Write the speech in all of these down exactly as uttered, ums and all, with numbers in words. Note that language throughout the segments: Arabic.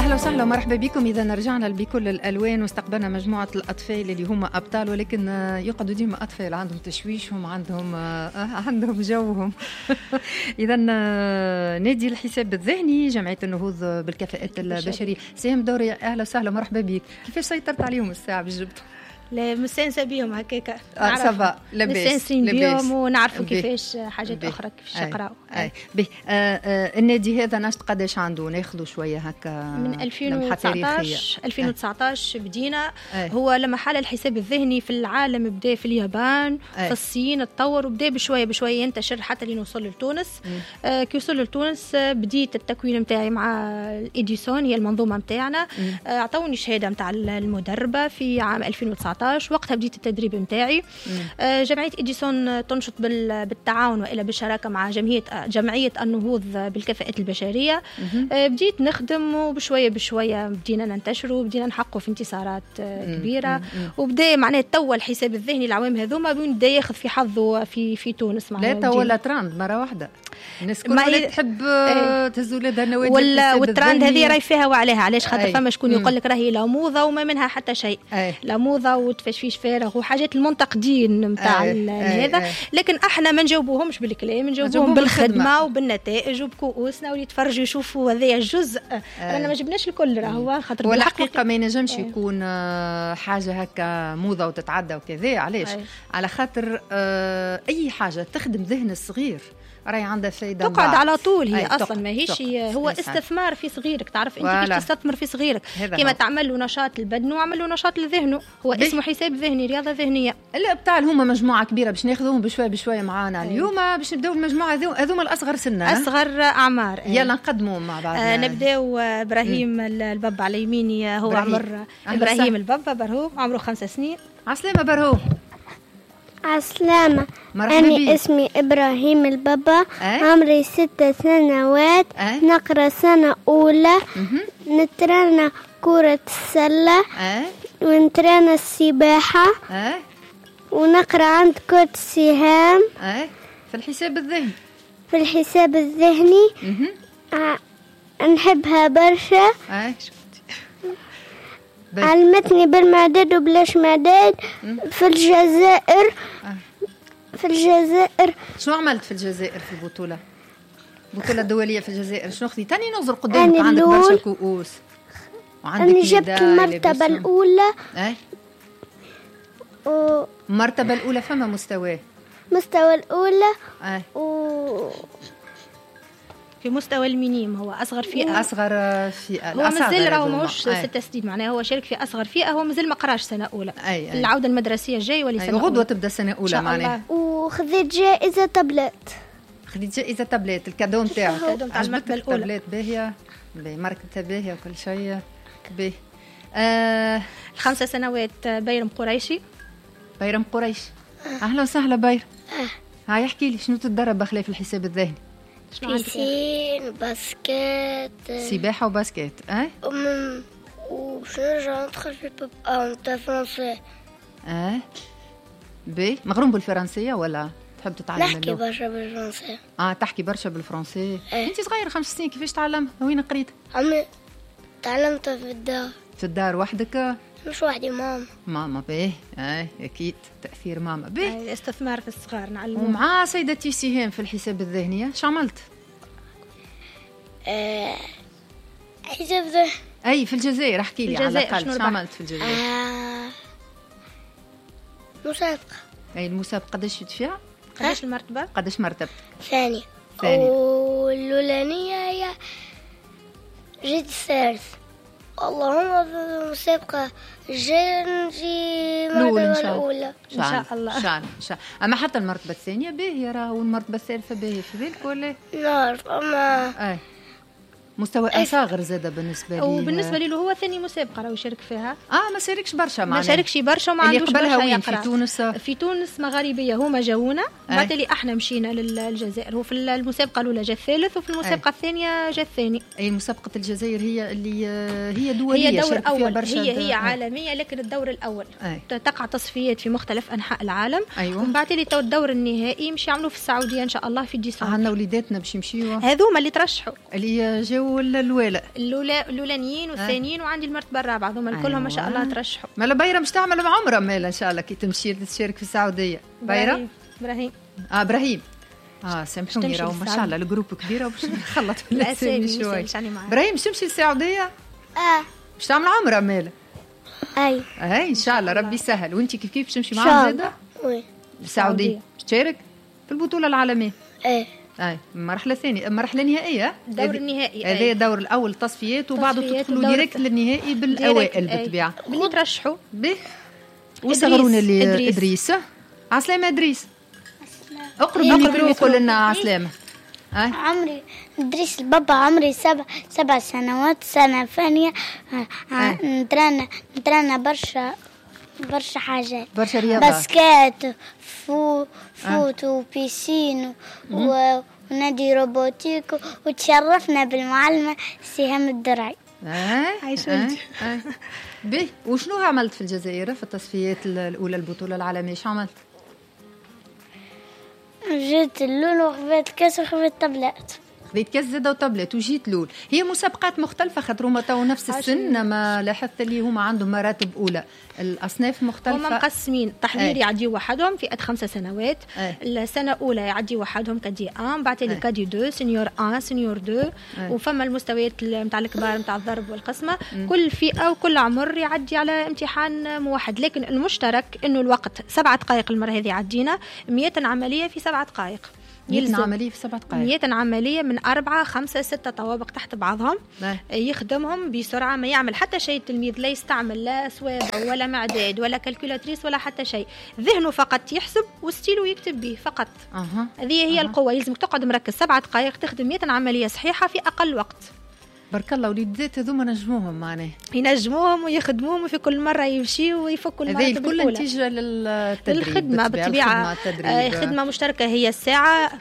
أهلا وسهلا ومرحبا بكم. إذا رجعنا بكل الألوان واستقبلنا مجموعة الأطفال اللي هم أبطال، ولكن يقعدوا ديما أطفال عندهم تشويشهم، عندهم عندهم جوهم. إذا نادي الحساب الذهني جمعية النهوض بالكفاءات البشرية، سهم دوري. أهلا وسهلا مرحبا بك. كيفاش سيطرت عليهم الساعة بالجبت؟ لا مستانسه بيهم هكاك، اه سافا لاباس مستانسين بيهم ونعرفوا كيفاش حاجات بي. اخرى كيفاش يقراوا. اي باهي. آه آه النادي هذا نشط قداش عنده؟ ناخذوا شويه هكا من ألفين وتسعطاش ألفين وتسعطاش آه. بدينا. آه. هو لما حال الحساب الذهني في العالم بدا في اليابان، آه. في الصين تطور وبدا بشويه بشويه ينتشر حتى لين وصل لتونس. آه كي وصل لتونس آه بديت التكوين نتاعي مع ايديسون، هي المنظومه نتاعنا. اعطوني آه شهاده نتاع المدربه في عام ألفين وتسعطاش، وقتها بديت التدريب نتاعي. آه جمعيه ايديسون تنشط بالتعاون والا بالشراكه مع جمعيه جمعيه النهوض بالكفاءات البشريه. آه بديت نخدم وبشويه بشويه بدينا ننتشر وبدينا نحققوا في انتصارات آه كبيره. وبدا معناه تو الحساب الذهني العوام هذوما بدا ياخذ في حظه في في تونس. لا تو ولا تراند مره واحدة، الناس كلها تحب آه تهز ولادها النوادي ولا والتراند هذه راي فيها وعليها. علاش؟ خاطر فما شكون يقول لك راهي لا موضه وما منها حتى شيء. لا موضه وتفشفيش فارغ وحاجات المنتقدين نتاع هذا، لكن احنا ما نجاوبوهمش بالكلام، نجاوبوهم بالخدمه وبالنتائج وبكؤوسنا واللي يتفرجوا يشوفوا هذايا الجزء. رانا ما جبناش الكل راهو، خاطر والحقيقه ما ينجمش يكون حاجه هكا موضه وتتعدى وكذا. علاش؟ على خاطر اي حاجه تخدم ذهن الصغير راهي عندها فايده، تقعد على طول. هي اصلا ماهيش، هو استثمار في صغيرك. تعرف انت كيف تستثمر في صغيرك، كما تعمل له نشاط البدن وعمل له نشاط لذهنه. هو بيه. اسمه حساب ذهني، رياضه ذهنيه. الابطال هما مجموعه كبيره باش ناخذوهم بشويه بشويه معانا اليوم. باش نبداو المجموعه هذوما الاصغر سنا، اصغر اعمار. يلا نقدموا مع بعض. آه نبداو ابراهيم البابا على يميني، هو إبراهيم. عمر ابراهيم البابا برهوم، عمره خمس سنين. عسلامه برهوم. عسلامة. أنا اسمي إبراهيم البابا. أه؟ عمري ست سنوات. أه؟ نقرأ سنة أولى. نترنى كرة السلة. أه؟ ونترنى السباحة. أه؟ ونقرأ عند كرة السهام. أه؟ في الحساب الذهني في الحساب الذهني أه؟ نحبها برشا. أه؟ علمتني بالمعداد وبلاش معداد في الجزائر. في الجزائر شو عملت في الجزائر في البطولة البطولة الدولية في الجزائر؟ شنو أخذي؟ تاني نظر قدامك عندك برشا كؤوس وعندك أنا جبت المرتبة الأولى. أي و... المرتبة الأولى فما مستوى مستوى الأولى. أي و... في مستوى المينيم، هو أصغر فئة. أصغر فئة. هو مازال راهو ماهوش ستة سنين، معناها هو شارك في أصغر فئة. هو مازال ما قراش سنة أولى. أي أي. العودة المدرسية الجاي ولا سنة غدوة تبدأ سنة أولى معناها. وخذيت جائزة تابلت. خذيت جائزة تابلت، الكادو نتاعك. عجبتك التابلت باهية، ماركتها باهية وكل شيء باهي. آه الخمسة سنوات بيرم قريشي. بيرم قريش. أهلا وسهلا بيرم. هاي احكي لي شنو تتدرب بخلاف الحساب الذهني؟ بيسين، باسكت، سباحة وباسكت. أي وباش نرجع ندخل في الباب نتاع فرنسي. أه بي مغروم بالفرنسية ولا تحب تتعلم؟ نحكي برشا بالفرنسي. اه تحكي برشا بالفرنسي. أه. انت صغير خمس سنين، كيفاش تعلمها؟ وين قريت؟ عمي تعلمتها في الدار. في الدار وحدك؟ مش وحدي، ماما. ماما باهي. اي اكيد تاثير ماما باهي. الاستثمار في الصغار نعلمهم. ومع سيدتي سهام في الحساب الذهنيه شو عملت؟ آه حساب ذهني. اي في الجزائر احكي لي على الاقل شو عملت في الجزائر؟ آه مسابقه. اي المسابقه قداش جيت فيها؟ قداش المرتبه؟ قداش مرتبتك؟ ثانيه. ثانيه. والأولانية هي جيت الثالث. اللهم في المسابقة الجاية نجي المرتبة الأولى إن شاء الله. إن شاء الله. إن شاء الله. أما حتى المرتبة الثانية باهية راه، والمرتبة الثالثة باهية في بالك ولا؟ نعرف أما أي مستوى أصغر زادة بالنسبة لي. وبالنسبة لي هو ثاني مسابقة راهو يشارك فيها. آه ما شاركش برشا معناها. ما شاركش برشا وما عندوش برشا وين في تونس. في تونس مغاربية هما جاونا، بعد اللي احنا مشينا للجزائر. هو في المسابقة الأولى جا الثالث وفي المسابقة أي. الثانية جا الثاني. أي مسابقة الجزائر هي اللي هي دولية، هي دور أول، هي هي عالمية، لكن الدور الأول أي. تقع تصفيات في مختلف أنحاء العالم. أيوة. ومن بعد اللي الدور النهائي مش يعملوا في السعودية إن شاء الله في ديسمبر. عندنا وليداتنا باش يمشيوا هذوما اللي ترشحوا اللي جاوا والوالد الاولى الاولانيين والثانيين، وعندي المرتبه الرابعه هذوما الكلهم أيوة. ما شاء الله ترشحوا. مالا بيرة مش تعمل بعمره مالا ان شاء الله كي تمشي تشارك في السعوديه. بيرة ابراهيم اه ابراهيم اه سامحوني راهو ما شاء الله الجروب كبيره وباش نخلط في الاسامي شوي. ابراهيم باش تمشي للسعوديه؟ اه باش تعمل عمره مالا؟ اي اي ان شاء الله ربي يسهل. وانت كيف كيف تمشي معاهم زاده؟ وي السعوديه باش تشارك في البطوله العالميه؟ ايه اي مرحله ثانيه مرحله نهائيه الدور النهائي. هذا الدور الاول تصفيات وبعده تدخلوا ديريكت للنهائي بالاوائل بالطبيعه اللي ترشحوا به. وصغرونا اللي ادريس عسلامه ادريس اقرب الميكرو قول لنا عسلامه. عمري ادريس البابا عمري سبع سبع سنوات سنه ثانيه. نترانا نترانا برشا برشا حاجات برشا رياضات باسكيت فو فوت وبيسين ونادي روبوتيك وتشرفنا بالمعلمة سهام الدرعي. عايشة به. وشنو عملت في الجزائر في التصفيات الأولى البطولة العالمية؟ شو عملت؟ جيت اللول وخذيت كاس وخذيت طابلات. خذيت كاس زادة وطابلات وجيت لول. هي مسابقات مختلفة خاطر هما تو نفس السن، ما لاحظت اللي هما عندهم مراتب أولى الأصناف مختلفة. هما مقسمين التحضير يعدي وحدهم فئة خمسة سنوات. أي. السنة الأولى يعدي وحدهم كدي أن، بعد تالي كدي دو، سينيور أن، سينيور دو. أي. وفما المستويات متاع الكبار متاع الضرب والقسمة. م. كل فئة وكل عمر يعدي على امتحان موحد، لكن المشترك إنه الوقت سبعة دقائق المرة هذه عدينا مئة عملية في سبعة دقائق. مئة عملية في سبعة دقائق. مئة عملية من أربعة خمسة ستة طوابق تحت بعضهم. لا. يخدمهم بسرعة، ما يعمل حتى شيء التلميذ، لا يستعمل لا سوابة ولا معداد ولا كالكولاتريس ولا حتى شيء، ذهنه فقط يحسب وستيلو يكتب به فقط. أه. هذه هي أه. القوة. يلزمك تقعد مركز سبعة دقائق تخدم مئة عملية صحيحة في أقل وقت. بارك الله. وليدات هذوما نجموهم معناه ينجموهم ويخدموهم وفي كل مرة يمشيوا ويفكوا المرتبة الأولى. هذه الكل نتيجة للتدريب الخدمة بالطبيعة. آه خدمة مشتركة هي الساعة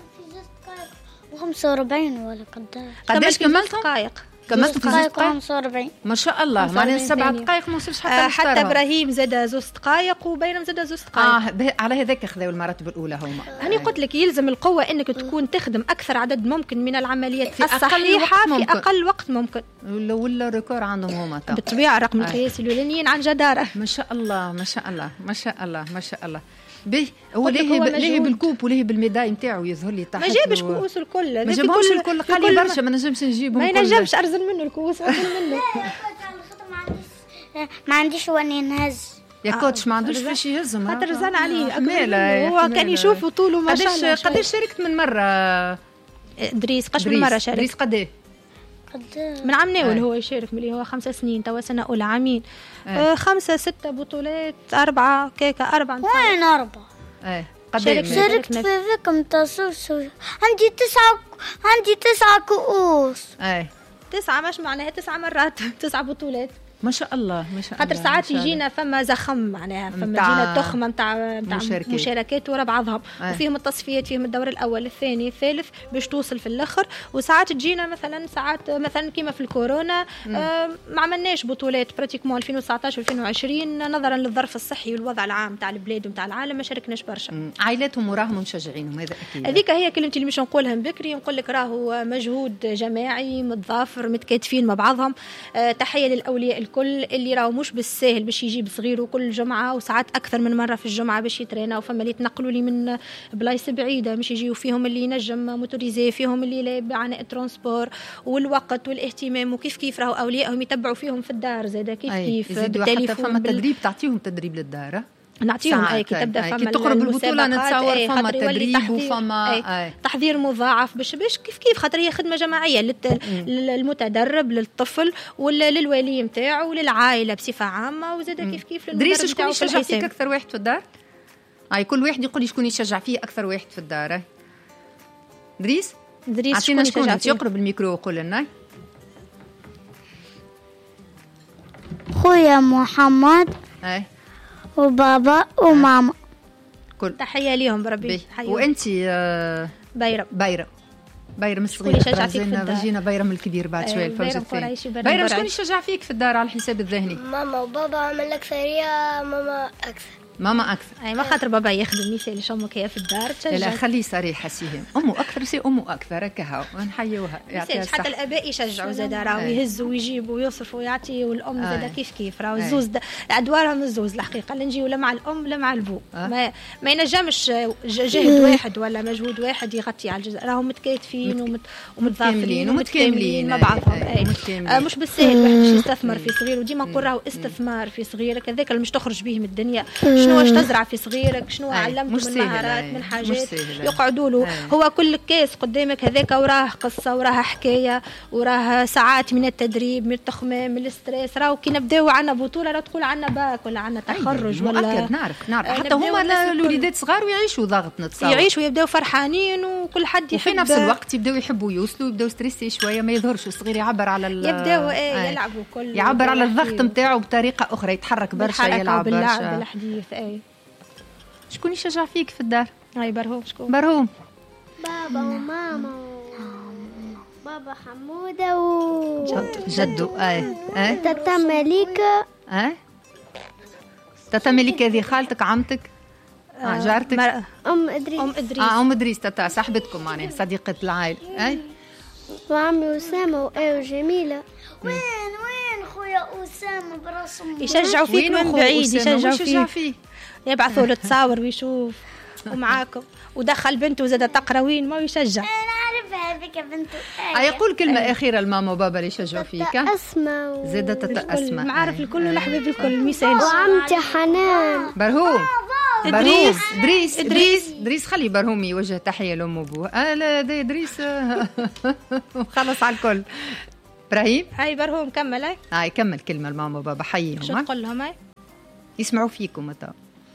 خمسة وأربعين ولا قداش؟ قداش كملتهم؟ دقائق كملت في زوج دقائق خمسة وأربعين ما شاء الله. معناها سبع دقائق ما وصلش حتى آه حتى ابراهيم زاد زوج دقائق وبيرم زاد زوج دقائق. اه على هذاك خذوا المراتب الاولى هما. هاني قلت لك يلزم القوه انك تكون تخدم اكثر عدد ممكن من العمليات في الصحيحه في اقل وقت ممكن. ولا ولا ريكور عندهم هما تو بالطبيعه الرقم القياسي الاولانيين عن جداره. ما شاء الله ما شاء الله ما شاء الله ما شاء الله. به هو ليه ليه بالكوب وليه بالميداي نتاعو يظهر لي تحت. ما جابش كؤوس الكل، ما جابهمش الكل، قال لي برشا ما نجمش نجيبهم. ما ينجمش ارزل منه الكؤوس ارزل منه. ما عنديش واني نهز يا كوتش، ما عندوش فاش يهزهم خاطر رزان عليه. هو كان يشوف طوله ما شاء الله. قداش شاركت من مره دريس؟ قش من مره شارك؟ دريس قداه؟ من عام ناول هو يشارك ملي هو خمسة سنين توا سنة أولى عامين. آه خمسة ستة بطولات أربعة كيكة أربعة. وين أربعة؟ ايه شاركت شاركت في ذكم تصوص. عندي تسعة عندي تسعة كؤوس. ايه تسعة مش معناها تسعة مرات تسعة بطولات. ما شاء الله ما شاء الله. خاطر ساعات يجينا فما زخم معناها فما يجينا تخمه نتاع مشاركات. مشاركات ورا بعضهم. آه. وفيهم التصفيات فيهم الدور الاول الثاني الثالث باش توصل في الاخر. وساعات تجينا مثلا ساعات مثلا كيما في الكورونا آه ما عملناش بطولات براتيكمون ألفين وتسعطاش ألفين وعشرين نظرا للظرف الصحي والوضع العام تاع البلاد وتاع العالم ما شاركناش برشا. عائلاتهم وراهم مشجعينهم هذا اكيد. هذيك هي كلمتي اللي مش نقولها من بكري، نقول لك راهو مجهود جماعي متضافر متكاتفين مع بعضهم. آه تحيه للاولياء الكل اللي راهو مش بالساهل باش يجيب صغيره كل جمعه وساعات اكثر من مره في الجمعه باش يترينا، وفما اللي يتنقلوا لي من بلايص بعيده مش يجيو، فيهم اللي ينجم موتوريزي، فيهم اللي لا بعناء ترونسبور والوقت والاهتمام، وكيف كيف راهو اوليائهم يتبعوا فيهم في الدار زاده كيف كيف بالتليفون. فما تدريب تعطيهم تدريب للدار نعطيهم اي كي تبدا فما تقرب البطوله نتصور فما تدريب وفما تحضير مضاعف باش باش كيف كيف خاطر هي خدمه جماعيه للمتدرب للطفل وللولي نتاعو وللعائله بصفه عامه وزاد كيف كيف للمدرب نتاعو. شكون يشجع فيك اكثر واحد في الدار؟ اي كل واحد يقول لي شكون يشجع فيه اكثر واحد في الدار. دريس دريس شكون يشجع فيه؟ يقرب الميكرو وقول لنا. خويا محمد اي وبابا وماما. كل تحيه ليهم بربي. وانت آه بيرم بيرم بيرم الصغير جينا بيرم الكبير بعد شوي الفوز الثاني. بيرم شكون يشجع فيك في الدار على الحساب الذهني؟ ماما وبابا من الأكثرية. ماما أكثر. ماما اكثر. اي ما خاطر بابا يخدم مثال شمك هي في الدار تشجع. لا خليه صريحه سيهم امه اكثر سي امه اكثر هكا ونحيوها يعطيها الصحه. حتى الاباء يشجعوا زاد راهو يهزوا ويجيبوا ويصرفوا ويعطيوا، والام زاد كيف كيف راهو الزوز ادوارهم الزوز الحقيقه، لا نجيو لا مع الام لا مع البو. آه. ما ما ينجمش جهد واحد ولا مجهود واحد يغطي على الجزء، راهو متكاتفين ومت... ومتضافرين ومتكاملين مع بعضهم. آه مش بالسهل واحد باش يستثمر في صغير، وديما نقول راهو استثمار في صغيرك هذاك اللي مش تخرج به من الدنيا. شنو واش تزرع في صغيرك، شنو علمته من مهارات من حاجات يقعدوا له. هو كل كاس قدامك هذاك وراه قصه وراه حكايه وراه ساعات من التدريب من التخمام من الاستريس. راهو كي نبداو عندنا بطوله لا تقول عندنا باك ولا عندنا تخرج ولا مؤكد نعرف نعرف حتى هما الوليدات صغار ويعيشوا ضغط نتصور يعيشوا ويبداو فرحانين وكل حد يحب، وفي نفس الوقت يبداو يحبوا يوصلوا يبداو ستريسي شويه ما يظهرش الصغير يعبر على يبداو ايه يلعبوا كل يعبر على الضغط نتاعو بطريقه اخرى، يتحرك برشا يلعب برشا بالحديث. اي شكون يشجع فيك في الدار؟ هاي برهوم. شكون؟ برهوم بابا وماما بابا حموده و جدو. اي اي تاتا مليكه. اي تاتا مليكه هذه خالتك عمتك آه جارتك ام ادريس. ام ادريس اه ام ادريس تاتا صاحبتكم معناها صديقه العائله. اي وعمي اسامه وايه وجميله. وين وين خويا اسامه برسم يشجعوا فيك من بعيد، يشجعوا فيك يبعثوا له تصاور ويشوف ومعاكم ودخل بنته زاد تقرا وين ما يشجع. انا عارفها هذيك بنته. آه يقول كلمه أه. اخيره لماما وبابا اللي يشجعوا فيك. اسماء زاد تتا اسماء معارف الكل والحبايب الكل مثال. وعمتي حنان. برهوم ادريس ادريس ادريس ادريس خلي برهوم يوجه تحيه لام وابوه. اه لا ده ادريس خلص على الكل. ابراهيم هاي برهوم كمل. هاي هاي كمل كلمه لماما وبابا حييهم. شو تقول لهم؟ هاي يسمعوا فيكم متى.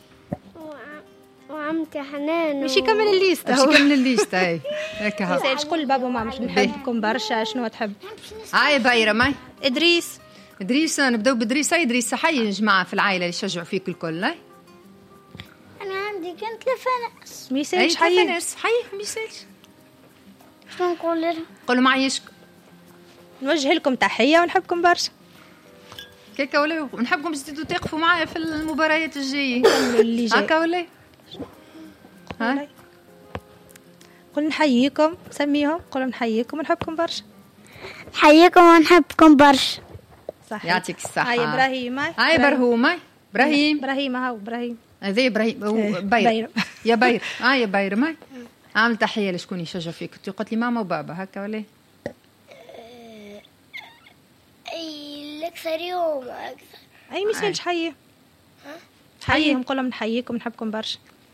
وعمتي حنان مش يكمل الليسته مش يكمل الليسته. هاي هيك ها ايش قول بابا وماما مش بنحبكم برشا شنو تحب. هاي بايره ماي ادريس ادريس نبداو بادريس. هاي ادريس حي يا جماعه في العائله اللي يشجعوا فيك الكل. هاي انا عندي كنت لفنس ميسالش حي فنس حي ميسالش. شنو نقول لها؟ قولوا معي يشكو نوجه لكم تحيه ونحبكم برشا كيكا ولا نحبكم تزيدوا تقفوا معايا في المباريات الجايه اللي جاي هكا ولا ها. قل نحييكم سميهم قولوا نحييكم ونحبكم برشا. نحييكم ونحبكم برشا. صح يعطيك الصحه. هاي ابراهيم. هاي برهوم. هاي ابراهيم ابراهيم هاو ابراهيم هذا ابراهيم بير يا بير. اه يا بير ماي عامل تحيه لشكون يشجع فيك؟ كنت قلت لي ماما وبابا هكا ولا اي الاكثر يوم اكثر. اي ميسالش حيه حييهم قول لهم نحييكم ونحبكم برشا.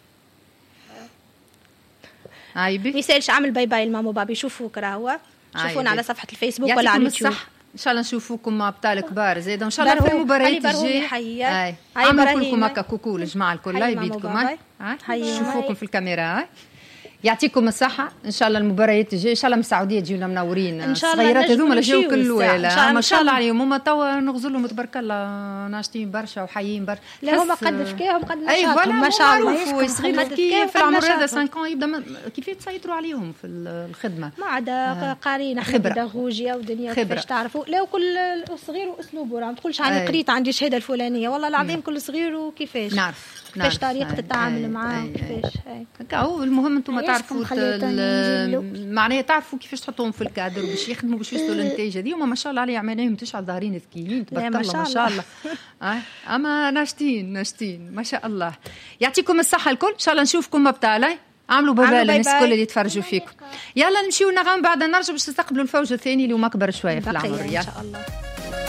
هاي بي ميسالش عامل باي باي لماما وبابا يشوفوك راهو شوفونا على صفحه الفيسبوك ولا على اليوتيوب. ان شاء الله نشوفوكم مع ابطال كبار زيد ان شاء الله في المباريات الجايه. هاي عملوا لكم هكا كوكو الجماعه الكل لا يبيدكم. هاي نشوفوكم في الكاميرا. هاي يعطيكم الصحة إن شاء الله. المباريات الجاية إن شاء الله من السعودية تجيونا منورين. إن شاء الله الصغيرات هذوما اللي جاوا كل ولا ما شاء الله عليهم هما توا نغزلهم تبارك الله ناشطين برشا وحيين برشا. لا هما قد ذكاهم قد نشاطهم ما شاء الله. صغير كي في العمر هذا خمسة يبدا كيف تسيطروا عليهم في الخدمة ما عدا قارين بيداغوجيا ودنيا كيفاش تعرفوا. لا وكل صغير واسلوبه ما تقولش عندي قريت عندي الشهادة الفلانية والله العظيم كل صغير وكيفاش نعرف كيفاش طريقة التعامل معاه كيفاش. هكا هو المهم انتم تعرفوا معناها تعرفوا كيفاش تحطوهم في الكادر باش يخدموا باش يوصلوا للنتيجه دي. وما ما شاء الله عليهم عمليهم تشعل ظاهرين ذكيين تبارك الله ما شاء الله. آه. اما ناشطين ناشطين ما شاء الله. يعطيكم الصحه الكل ان شاء الله نشوفكم ابطال. عملوا ببال الناس الكل اللي يتفرجوا فيكم. يلا نمشيو نغم بعد نرجع باش نستقبلوا الفوج الثاني اللي هما كبر شويه في العمر. ان شاء الله.